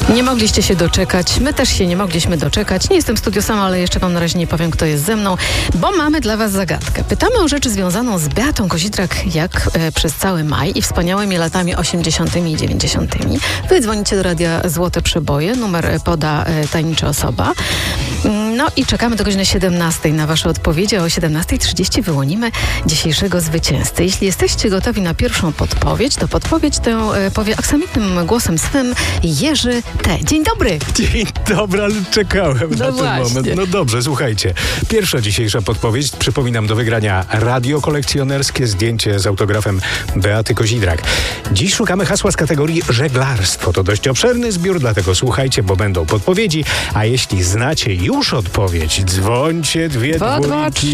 Nie mogliście się doczekać, my też się nie mogliśmy doczekać. Nie jestem w studiu sama, ale jeszcze wam na razie nie powiem, kto jest ze mną, bo mamy dla was zagadkę. Pytamy o rzeczy związaną z Beatą Kozidrak jak przez cały maj i wspaniałymi latami 80. i 90. Wy dzwonicie do Radia Złote Przeboje, numer poda tajemnicza osoba. No i czekamy do godziny 17 na wasze odpowiedzi, a o 17:30 wyłonimy dzisiejszego zwycięzcę. Jeśli jesteście gotowi na pierwszą podpowiedź, to podpowiedź tę powie aksamitnym głosem swym Jerzy T. Dzień dobry! Dzień dobry, ale czekałem na ten właśnie. moment. No dobrze, słuchajcie. Pierwsza dzisiejsza podpowiedź, przypominam, do wygrania radio kolekcjonerskie, zdjęcie z autografem Beaty Kozidrak. Dziś szukamy hasła z kategorii żeglarstwo. To dość obszerny zbiór, dlatego słuchajcie, bo będą podpowiedzi, a jeśli znacie już odpowiedź, dzwońcie 2 dwójki.